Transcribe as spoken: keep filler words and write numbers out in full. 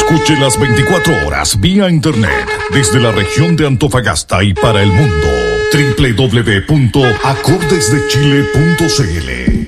Escuche las veinticuatro horas vía internet desde la región de Antofagasta y para el mundo. doble u doble u doble u punto acordes de chile punto c l